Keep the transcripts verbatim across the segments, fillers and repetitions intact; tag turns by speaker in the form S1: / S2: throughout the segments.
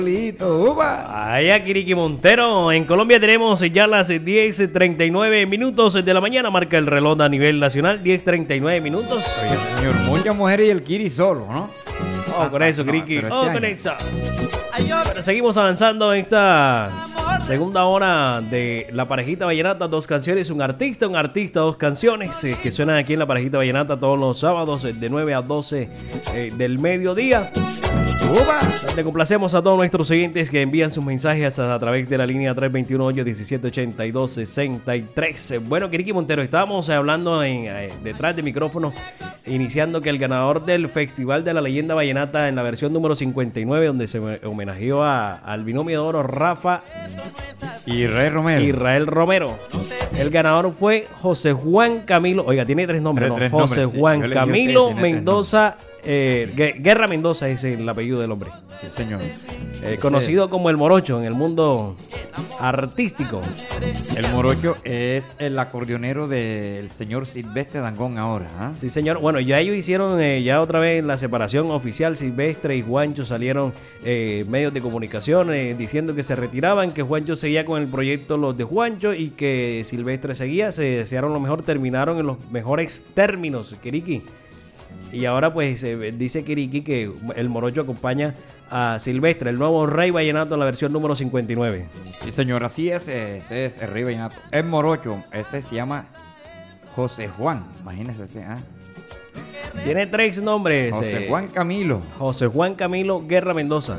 S1: Allá Kiriki Montero, en Colombia tenemos ya las diez treinta y nueve minutos de la mañana, marca el reloj a nivel nacional, diez treinta y nueve minutos.
S2: Oye, señor, muchas mujeres y el Kiri solo, ¿no?
S1: Oh, con eso, Kiriki,
S2: no,
S1: oh,
S2: este
S1: con
S2: año.
S1: eso. Bueno, seguimos avanzando en esta segunda hora de La Parejita Vallenata, dos canciones, un artista, un artista, dos canciones eh, que suenan aquí en La Parejita Vallenata todos los sábados eh, de nueve a doce eh, del mediodía. Le complacemos a todos nuestros oyentes que envían sus mensajes a, a través de la línea tres dos uno, ocho uno siete, ocho dos seis tres. Bueno, Kiriki Montero, estábamos hablando en, eh, detrás de micrófono, iniciando que el ganador del Festival de la Leyenda Vallenata en la versión número cincuenta y nueve, donde se homenajeó a, al binomio de oro Rafa
S2: Israel Romero.
S1: Israel Romero. El ganador fue José Juan Camilo. Oiga, tiene tres nombres,
S2: Tres-
S1: ¿no?
S2: tres
S1: José
S2: nombres, sí.
S1: Juan
S2: Yo le digo que
S1: Camilo
S2: tiene tres
S1: Mendoza. Eh, Gue- Guerra Mendoza es el apellido del hombre.
S2: Sí, señor.
S1: Eh, conocido como el Morocho en el mundo artístico.
S2: El morocho es el acordeonero del señor Silvestre Dangond ahora. ¿Ah?
S1: Sí, señor. Bueno, ya ellos hicieron eh, ya otra vez la separación oficial. Silvestre y Juancho salieron eh, medios de comunicación eh, diciendo que se retiraban, que Juancho seguía con el proyecto Los de Juancho y que Silvestre seguía. Se desearon lo mejor, terminaron en los mejores términos, Kiriki. Y ahora pues eh, dice Kiriki que el Morocho acompaña a Silvestre, el nuevo rey vallenato en la versión número cincuenta y nueve.
S2: Sí, señor, así es. Ese es el rey vallenato. El morocho, ese se llama José Juan. Imagínese este. ¿Ah?
S1: Tiene tres nombres.
S2: José
S1: eh,
S2: Juan Camilo.
S1: José Juan Camilo Guerra Mendoza.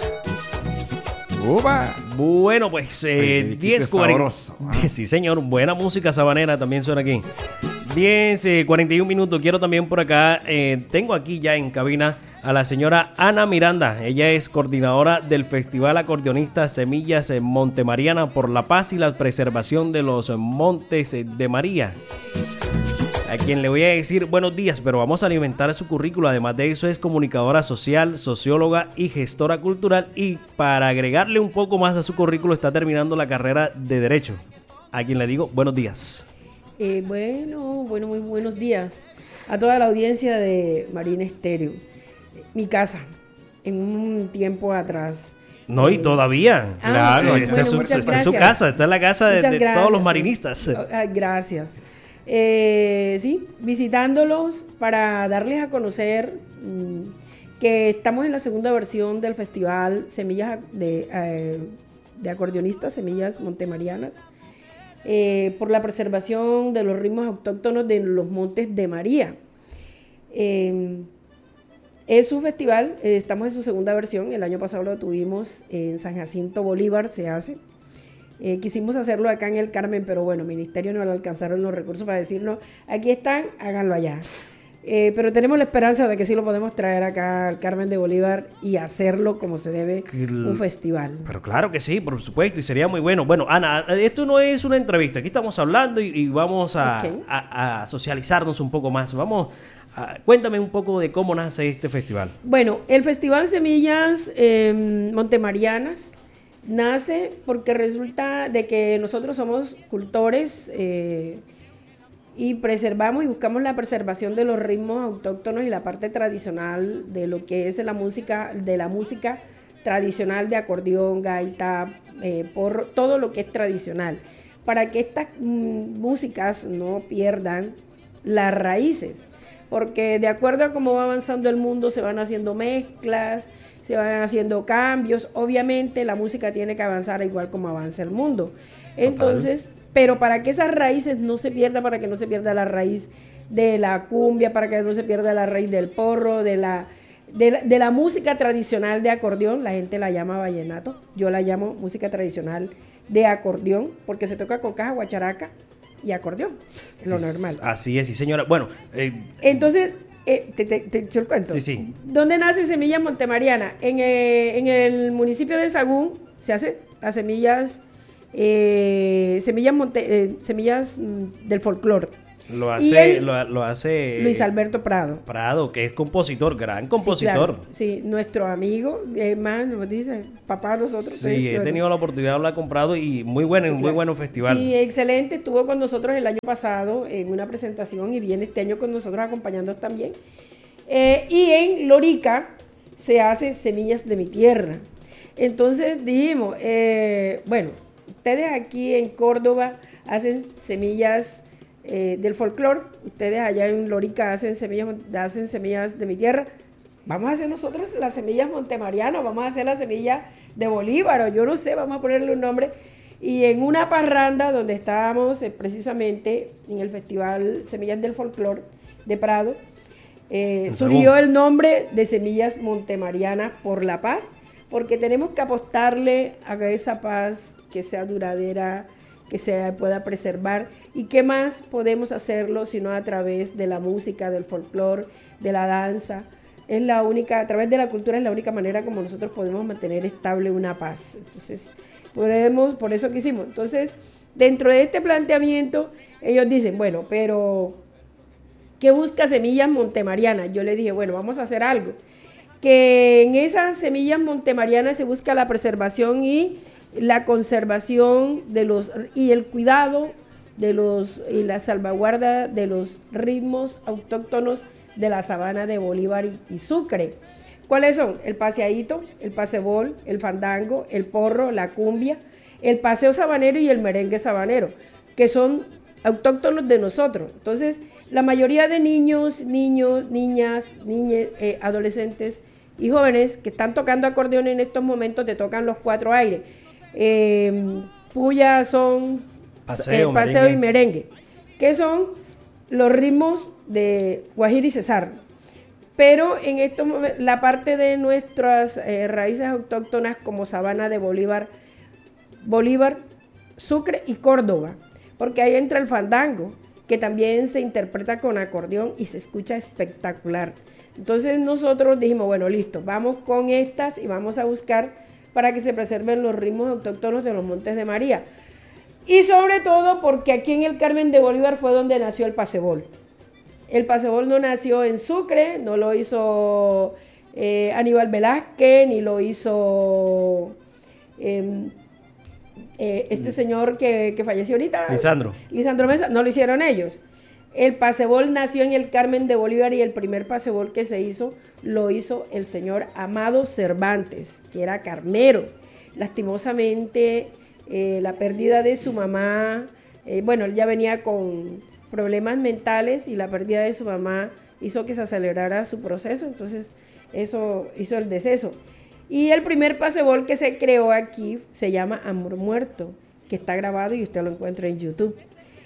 S2: Uva.
S1: Bueno, pues
S2: Oye,
S1: eh,
S2: qué
S1: diez cuarenta.
S2: sabroso, ¿ah?
S1: Sí, señor. Buena música sabanera también suena aquí. diez cuarenta y uno minutos. Quiero también por acá, eh, tengo aquí ya en cabina a la señora Ana Miranda. Ella es coordinadora del Festival Acordeonista Semillas en Montemariana por la paz y la preservación de los montes de María. A quien le voy a decir buenos días, pero vamos a alimentar su currículo. Además de eso, es comunicadora social, socióloga y gestora cultural. Y para agregarle un poco más a su currículo, está terminando la carrera de Derecho. A quien le digo buenos días.
S3: Eh, bueno, bueno, muy buenos días a toda la audiencia de Marina Estéreo. Mi casa, en un tiempo atrás.
S1: No, y
S3: Eh,
S1: todavía.
S3: ah,
S1: Claro,
S3: ok,
S1: esta
S3: bueno,
S1: es su,
S3: muchas
S1: esta es su
S3: gracias.
S1: casa, esta es la casa de,
S3: Muchas
S1: de
S3: gracias.
S1: todos los marinistas.
S3: Ah, gracias. Eh, sí, visitándolos para darles a conocer mmm, que estamos en la segunda versión del festival Semillas de, eh, de Acordeonistas, Semillas Montemarianas, eh, por la preservación de los ritmos autóctonos de los Montes de María. Eh, es un festival, eh, estamos en su segunda versión, el año pasado lo tuvimos en San Jacinto Bolívar, se hace. Eh, quisimos hacerlo acá en el Carmen, pero bueno, el ministerio no le alcanzaron los recursos para decirnos, aquí están, háganlo allá. Eh, pero tenemos la esperanza de que sí lo podemos traer acá al Carmen de Bolívar y hacerlo como se debe, un festival.
S1: Pero claro que sí, por supuesto, y sería muy bueno. Bueno, Ana, esto no es una entrevista, aquí estamos hablando y, y vamos a,
S3: Ok.
S1: a- a socializarnos un poco más. Vamos, a- cuéntame un poco de cómo nace este festival.
S3: Bueno, el Festival Semillas eh, Montemarianas nace porque resulta de que nosotros somos cultores eh, y preservamos y buscamos la preservación de los ritmos autóctonos y la parte tradicional de lo que es la música, de la música tradicional de acordeón, gaita, eh, porro, todo lo que es tradicional, para que estas mm, músicas no pierdan las raíces, porque de acuerdo a cómo va avanzando el mundo se van haciendo mezclas, se van haciendo cambios. Obviamente la música tiene que avanzar igual como avanza el mundo. Entonces, pero para que esas raíces no se pierdan, para que no se pierda la raíz de la cumbia, para que no se pierda la raíz del porro, de la, de la, de la música tradicional de acordeón, la gente la llama vallenato, yo la llamo música tradicional de acordeón, porque se toca con caja, guacharaca y acordeón, es lo
S1: Sí,
S3: normal.
S1: Así es, sí, señora. Bueno, eh,
S3: Entonces, eh, te, te, te echo el cuento.
S1: Sí, sí.
S3: ¿Dónde nace Semillas Montemariana? En, eh, en el municipio de Sagún se hace las semillas, eh, semillas, monte, eh, semillas mm, del folclore.
S1: lo
S3: Y
S1: hace,
S3: él-
S1: lo, lo hace
S3: Luis Alberto Prado.
S1: Prado, que es compositor, gran
S3: Sí,
S1: compositor.
S3: claro. Sí, nuestro amigo, eh, más nos dice, papá nosotros.
S1: Sí,
S3: pues,
S1: he
S3: bueno.
S1: tenido la oportunidad de hablar con Prado y muy bueno,
S3: Sí,
S1: muy
S3: claro.
S1: bueno festival.
S3: Sí, excelente. Estuvo con nosotros el año pasado en una presentación y viene este año con nosotros acompañándonos también. Eh, y en Lorica se hace Semillas de mi Tierra. Entonces dijimos, eh, bueno, ustedes aquí en Córdoba hacen semillas eh, del folclore, ustedes allá en Lorica hacen semillas, hacen semillas de mi tierra, vamos a hacer nosotros las semillas montemarianas, vamos a hacer las semillas de Bolívar, o yo no sé, vamos a ponerle un nombre. Y en una parranda donde estábamos eh, precisamente en el Festival Semillas del Folclore de Prado, eh, surgió el nombre de Semillas Montemarianas por la Paz, porque tenemos que apostarle a esa paz que sea duradera, que se pueda preservar. ¿Y qué más podemos hacerlo sino a través de la música, del folclore, de la danza? Es la única, a través de la cultura es la única manera como nosotros podemos mantener estable una paz. Entonces, podemos, por eso que hicimos. Entonces, dentro de este planteamiento, ellos dicen, bueno, pero ¿qué busca Semillas Montemarianas? Yo le dije, bueno, vamos a hacer algo. Que en esas semillas montemarianas se busca la preservación y la conservación de los y el cuidado de los y la salvaguarda de los ritmos autóctonos de la sabana de Bolívar y, y Sucre. ¿Cuáles son? El paseadito, el pasebol, el fandango, el porro, la cumbia, el paseo sabanero y el merengue sabanero, que son autóctonos de nosotros. Entonces, la mayoría de niños, niños, niñas, niñas, eh, adolescentes y jóvenes que están tocando acordeón en estos momentos te tocan los cuatro aires. Eh, puya, son,
S1: paseo,
S3: eh, paseo
S1: merengue.
S3: y merengue, que son los ritmos de Guajira y Cesar. Pero en estos momentos, la parte de nuestras eh, raíces autóctonas como Sabana de Bolívar, Bolívar, Sucre y Córdoba, porque ahí entra el fandango, que también se interpreta con acordeón y se escucha espectacular. Entonces nosotros dijimos, bueno, listo, vamos con estas y vamos a buscar para que se preserven los ritmos autóctonos de los Montes de María. Y sobre todo porque aquí en el Carmen de Bolívar fue donde nació el pasebol. El pasebol no nació en Sucre, no lo hizo eh, Aníbal Velázquez, ni lo hizo eh, eh, este señor que, que falleció ahorita.
S1: Lisandro.
S3: Lisandro Mesa, no lo hicieron ellos. El pasebol nació en el Carmen de Bolívar y el primer pasebol que se hizo lo hizo el señor Amado Cervantes, que era carnero. Lastimosamente, eh, la pérdida de su mamá, eh, bueno, él ya venía con problemas mentales y la pérdida de su mamá hizo que se acelerara su proceso, entonces eso hizo el deceso. Y el primer pasebol que se creó aquí se llama Amor Muerto, que está grabado y usted lo encuentra en YouTube.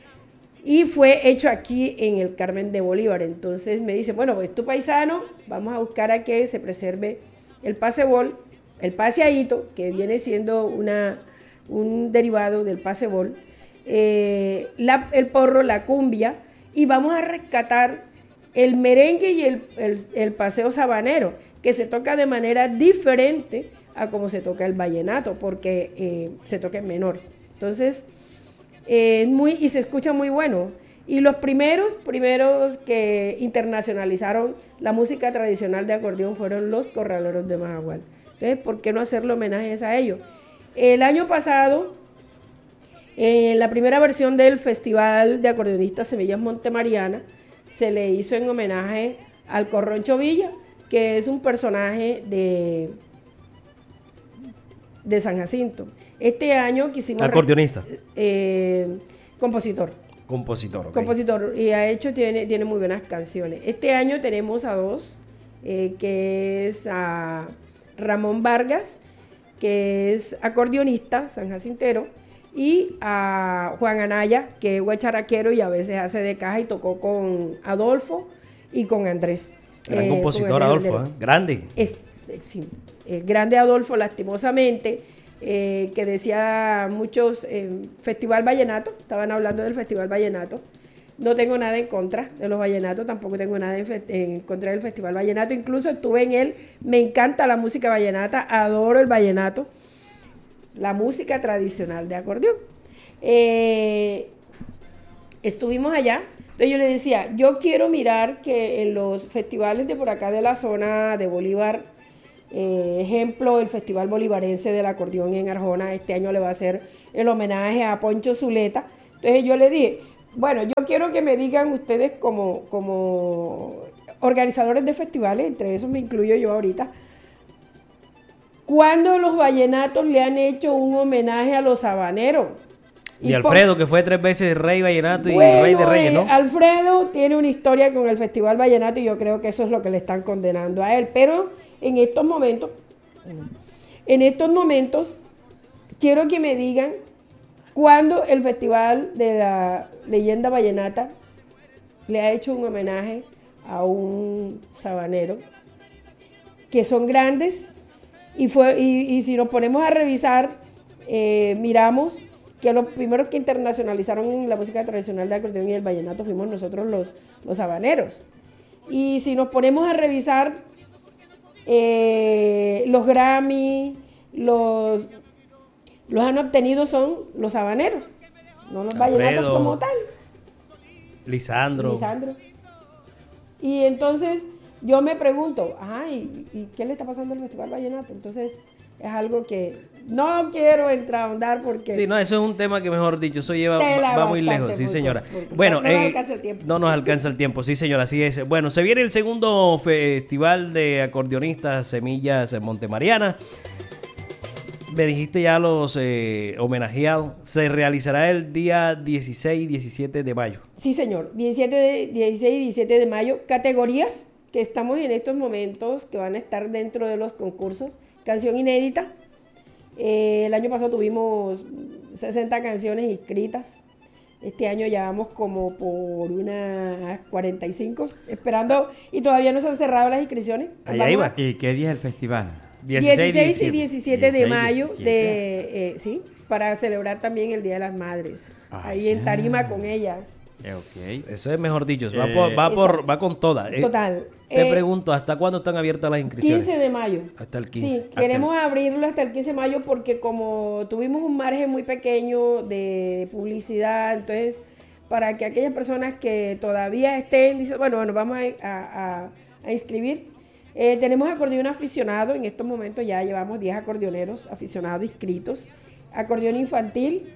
S3: Y fue hecho aquí en el Carmen de Bolívar. Entonces me dice, bueno, pues tu paisano, vamos a buscar a que se preserve el pasebol, el paseadito, que viene siendo una, un derivado del pasebol, eh, la, el porro, la cumbia, y vamos a rescatar el merengue y el, el, el paseo sabanero, que se toca de manera diferente a como se toca el vallenato, porque eh, se toca en menor. Entonces, eh, muy, y se escucha muy bueno. Y los primeros, primeros que internacionalizaron la música tradicional de acordeón fueron los corraleros de Majagual. Entonces, ¿por qué no hacerle homenajes a ellos? El año pasado, en eh, la primera versión del Festival de Acordeonistas Semillas Montemariana, se le hizo en homenaje al Corroncho Villa, que es un personaje de, de San Jacinto. Este año quisimos...
S1: Acordeonista.
S3: Eh, compositor.
S1: Compositor, okay.
S3: Compositor, y ha hecho, tiene, tiene muy buenas canciones. Este año tenemos a dos, eh, que es a Ramón Vargas, que es acordeonista, sanjacintero, y a Juan Anaya, que es guacharaquero y a veces hace de caja y tocó con Adolfo y con Andrés.
S1: Gran
S3: eh,
S1: compositor Adolfo, ¿eh? Grande.
S3: Es, sí, eh, grande Adolfo, lastimosamente, eh, que decía muchos, eh, Festival Vallenato, estaban hablando del Festival Vallenato. No tengo nada en contra de los vallenatos, tampoco tengo nada en, fe- en contra del Festival Vallenato, incluso estuve en él, me encanta la música vallenata, adoro el vallenato, la música tradicional de acordeón. Eh, estuvimos allá, entonces yo le decía, yo quiero mirar que en los festivales de por acá de la zona de Bolívar, eh, ejemplo, el Festival Bolivarense del Acordeón en Arjona, este año le va a hacer el homenaje a Poncho Zuleta. Entonces yo le dije, bueno, yo quiero que me digan ustedes como, como organizadores de festivales, entre esos me incluyo yo ahorita, ¿Cuándo los vallenatos le han hecho un homenaje a los habaneros?
S1: Y, y
S3: por...
S1: Alfredo, que fue tres veces rey vallenato
S3: bueno,
S1: y rey de reyes, ¿no?
S3: Eh, Alfredo tiene una historia con el Festival Vallenato y yo creo que eso es lo que le están condenando a él. Pero en estos momentos, en estos momentos, quiero que me digan cuándo el Festival de la Leyenda Vallenata le ha hecho un homenaje a un sabanero, que son grandes, y, fue, y, y si nos ponemos a revisar, eh, miramos que los primeros que internacionalizaron la música tradicional de acordeón y el vallenato fuimos nosotros los, los habaneros. Y si nos ponemos a revisar eh, los Grammy, los, los han obtenido son los habaneros, no los
S1: Alfredo,
S3: vallenatos como tal.
S1: Lisandro.
S3: Lisandro. Y entonces yo me pregunto, ajá, ¿y, ¿y qué le está pasando al Festival Vallenato? Entonces es algo que no quiero entrar a ahondar porque...
S1: Sí, no, eso es un tema que, mejor dicho, eso lleva, va, va muy lejos, sí, señora.
S3: Porque
S1: bueno,
S3: no,
S1: eh,
S3: nos alcanza el tiempo.
S1: no nos alcanza el tiempo, sí, señora, así es. Bueno, se viene el segundo festival de acordeonistas Semillas en Montemariana. Me dijiste ya los eh, homenajeados. Se realizará el día dieciséis y diecisiete de mayo.
S3: Sí, señor. diecisiete de, dieciséis y diecisiete de mayo. Categorías que estamos en estos momentos que van a estar dentro de los concursos. Canción inédita. Eh, el año pasado tuvimos sesenta canciones inscritas. Este año ya vamos como por unas cuarenta y cinco esperando y todavía no se han cerrado las inscripciones.
S1: Ahí va.
S2: ¿Y qué día es el festival?
S3: dieciséis y diecisiete de mayo,
S2: diecisiete.
S3: de, eh, sí, para celebrar también el Día de las Madres.
S2: Ah,
S3: ahí en Tarima con ellas.
S2: Eh, ok.
S1: Eso es mejor dicho, va,
S2: Eh,
S1: por, va, por,
S3: exacto.
S1: va con toda. Eh,
S3: Total.
S1: Te
S3: Eh,
S1: pregunto, ¿hasta cuándo están abiertas las inscripciones?
S3: quince de mayo.
S1: Hasta el quince.
S3: Sí, queremos abrirlo hasta el quince de mayo porque como tuvimos un margen muy pequeño de publicidad, entonces para que aquellas personas que todavía estén, dicen, bueno, bueno, vamos a, a, a, a inscribir. Eh, tenemos acordeón aficionado, en estos momentos ya llevamos diez acordeoneros aficionados inscritos. Acordeón infantil,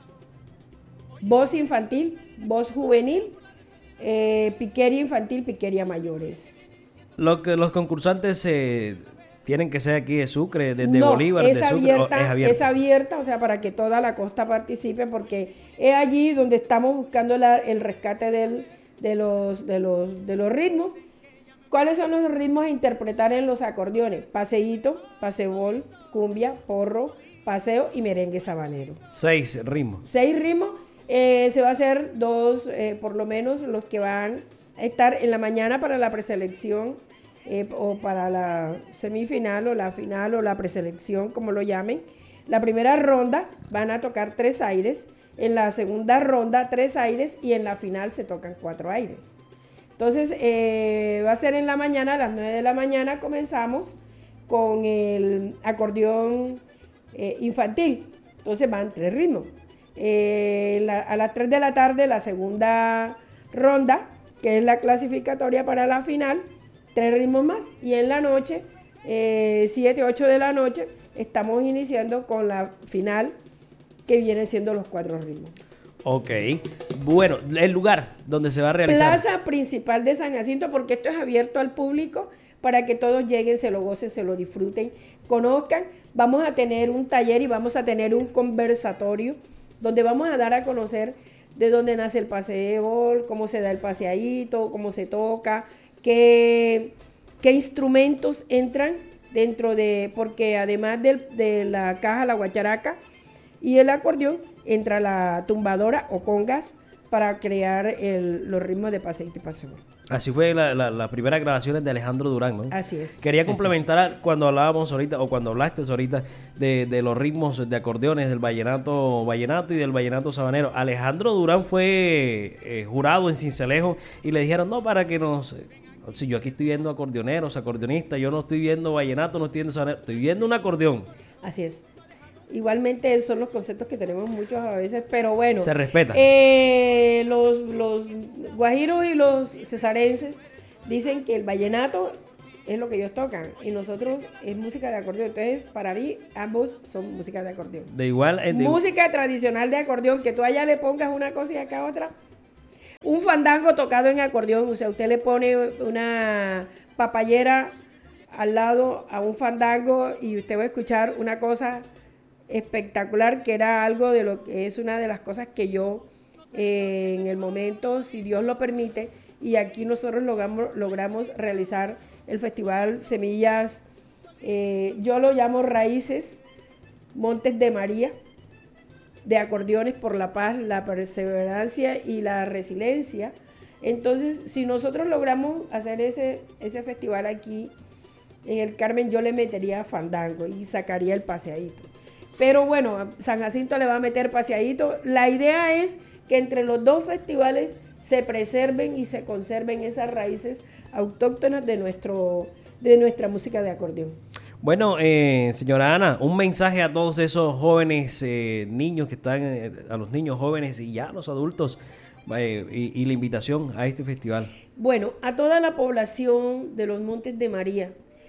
S3: voz infantil, voz juvenil, eh, piquería infantil, piquería mayores.
S1: Lo que los concursantes eh, tienen que ser aquí de Sucre, desde
S3: No,
S1: Bolívar,
S3: es
S1: de Sucre,
S3: abierta,
S1: o es abierta.
S3: es abierta, o sea, para que toda la costa participe, porque es allí donde estamos buscando la, el rescate del, de, los, de, los, de los ritmos. ¿Cuáles son los ritmos a interpretar en los acordeones? Paseíto, pasebol, cumbia, porro, paseo y merengue sabanero.
S1: Seis ritmos.
S3: Seis ritmos. Eh, se va a hacer dos, eh, por lo menos los que van a estar en la mañana para la preselección eh, o para la semifinal o la final o la preselección, como lo llamen. La primera ronda van a tocar tres aires, en la segunda ronda tres aires y en la final se tocan cuatro aires. Entonces eh, va a ser en la mañana, a las nueve de la mañana comenzamos con el acordeón eh, infantil. Entonces van tres ritmos. Eh, la, a las tres de la tarde la segunda ronda, que es la clasificatoria para la final, tres ritmos más. Y en la noche, eh, siete, ocho de la noche, estamos iniciando con la final, que vienen siendo los cuatro ritmos.
S1: Ok. Bueno, el lugar donde se va a realizar.
S3: Plaza principal de San Jacinto, porque esto es abierto al público para que todos lleguen, se lo gocen, se lo disfruten, conozcan. Vamos a tener un taller y vamos a tener un conversatorio donde vamos a dar a conocer de dónde nace el paseo, cómo se da el paseadito, cómo se toca, qué, qué instrumentos entran dentro de, porque además de, de la caja, la guacharaca y el acordeón, entra la tumbadora o congas para crear el, los ritmos de paseíto y paseo.
S1: Así fue la, la, las primeras grabaciones de Alejandro Durán, ¿no?
S3: Así es.
S1: Quería complementar cuando hablábamos ahorita, o cuando hablaste ahorita, de, de los ritmos de acordeones del vallenato vallenato y del vallenato sabanero. Alejandro Durán fue eh, jurado en Sincelejo y le dijeron, no, para que nos... Si yo aquí estoy viendo acordeoneros, acordeonistas, yo no estoy viendo vallenato, no estoy viendo sabanero, estoy viendo un acordeón.
S3: Así es. Igualmente son los conceptos que tenemos muchos a veces, pero bueno.
S1: Se respeta.
S3: Eh, los, los guajiros y los cesarenses dicen que el vallenato es lo que ellos tocan y nosotros es música de acordeón. Entonces, para mí, ambos son música de acordeón.
S1: De igual... eh, de-
S3: Música tradicional de acordeón, que tú allá le pongas una cosa y acá otra. Un fandango tocado en acordeón, o sea, usted le pone una papayera al lado a un fandango y usted va a escuchar una cosa espectacular, que era algo de lo que es una de las cosas que yo eh, en el momento, si Dios lo permite, y aquí nosotros logramos, logramos realizar el Festival Semillas, eh, yo lo llamo Raíces, Montes de María, de acordeones por la paz, la perseverancia y la resiliencia. Entonces, si nosotros logramos hacer ese, ese festival aquí en el Carmen, yo le metería fandango y sacaría el paseadito. Pero bueno, a San Jacinto le va a meter paseadito. La idea es que entre los dos festivales se preserven y se conserven esas raíces autóctonas de, nuestro, de nuestra música de acordeón.
S1: Bueno, eh, señora Ana, un mensaje a todos esos jóvenes eh, niños que están, eh, a los niños jóvenes y ya a los adultos, eh, y, y la invitación a este festival.
S3: Bueno, a toda la población de los Montes de María,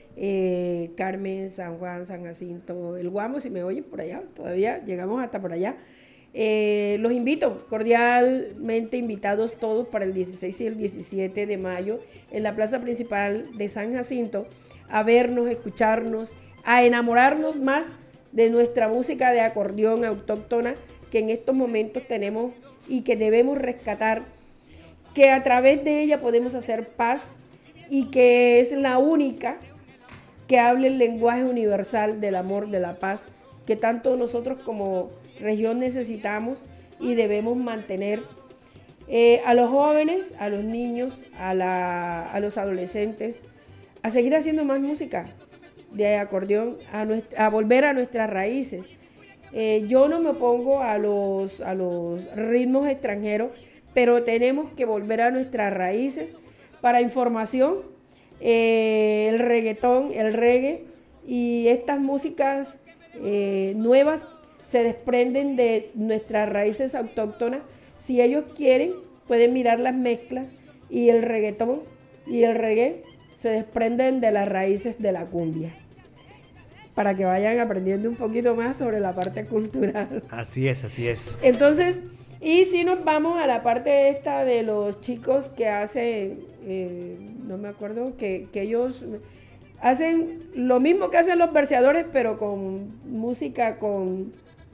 S3: eh, Carmen, San Juan, San Jacinto, el Guamo, si me oyen por allá, todavía llegamos hasta por allá. Eh, los invito, cordialmente invitados todos para el dieciséis y el diecisiete de mayo en la plaza principal de San Jacinto, a vernos, escucharnos, a enamorarnos más de nuestra música de acordeón autóctona que en estos momentos tenemos y que debemos rescatar, que a través de ella podemos hacer paz y que es la única que hable el lenguaje universal del amor, de la paz, que tanto nosotros como región necesitamos y debemos mantener. Eh, a los jóvenes, a los niños, a, la, a los adolescentes, a seguir haciendo más música de acordeón, a, nuestra, a volver a nuestras raíces. Eh, yo no me opongo a los, a los ritmos extranjeros, pero tenemos que volver a nuestras raíces. Para información, eh, el reggaetón, el reggae y estas músicas eh, nuevas se desprenden de nuestras raíces autóctonas. Si ellos quieren, pueden mirar las mezclas y el reggaetón y el reggae se desprenden de las raíces de la cumbia, para que vayan aprendiendo un poquito más sobre la parte cultural.
S1: Así es, así es.
S3: Entonces, y si nos vamos a la parte esta de los chicos que hacen, eh, no me acuerdo, que, que ellos hacen lo mismo que hacen los verseadores, pero con música, con,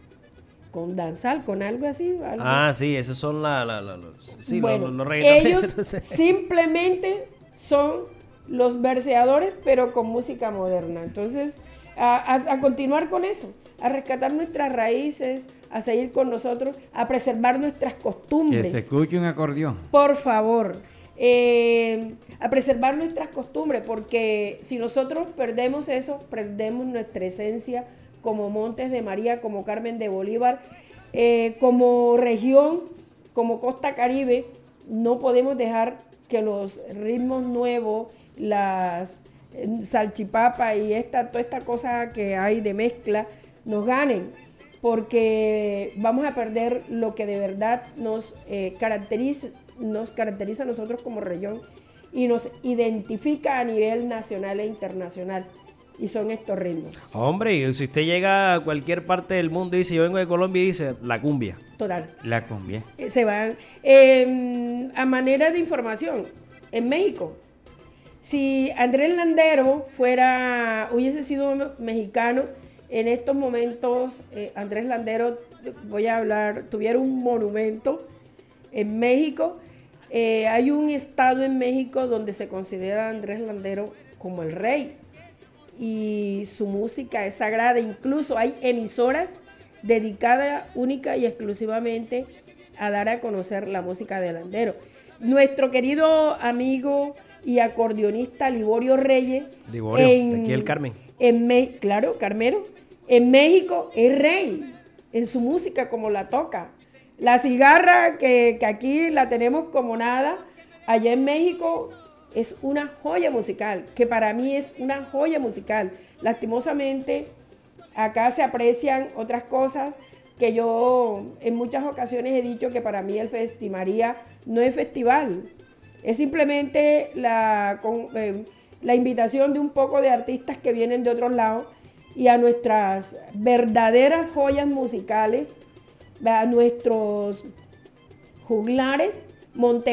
S3: con danzal, con algo así. Algo.
S1: Ah, sí, esos son la, la, la, los, sí,
S3: bueno,
S1: los, los reggaetoneros.
S3: Ellos simplemente son los verseadores, pero con música moderna. Entonces, a, a, a continuar con eso, a rescatar nuestras raíces, a seguir con nosotros, a preservar nuestras costumbres.
S2: Que se escuche un acordeón.
S3: Por favor, eh, a preservar nuestras costumbres, porque si nosotros perdemos eso, perdemos nuestra esencia como Montes de María, como Carmen de Bolívar, eh, como región, como Costa Caribe. No podemos dejar que los ritmos nuevos, las salchipapas y esta, toda esta cosa que hay de mezcla nos ganen, porque vamos a perder lo que de verdad nos, eh, caracteriza, nos caracteriza a nosotros como región y nos identifica a nivel nacional e internacional, y son estos ritmos.
S1: Hombre, si usted llega a cualquier parte del mundo y dice, yo vengo de Colombia, y dice, la cumbia.
S3: Total.
S2: La cumbia.
S3: Eh, se van. Eh, a manera de información, en México, si Andrés Landero fuera, hubiese sido mexicano, en estos momentos eh, Andrés Landero, voy a hablar, tuviera un monumento en México. Eh, hay un estado en México donde se considera a Andrés Landero como el rey y su música es sagrada. Incluso hay emisoras dedicadas única y exclusivamente a dar a conocer la música de Landero. Nuestro querido amigo y acordeonista Liborio Reyes.
S1: Liborio, en, de aquí el Carmen.
S3: En Me, claro, Carmero. En México es rey en su música como la toca. La cigarra que, que aquí la tenemos como nada, allá en México es una joya musical, que para mí es una joya musical. Lastimosamente, acá se aprecian otras cosas que yo en muchas ocasiones he dicho que para mí el Festimaría no es festival. Es simplemente la, con, eh, la invitación de un poco de artistas que vienen de otros lados y a nuestras verdaderas joyas musicales, a nuestros juglares, Monte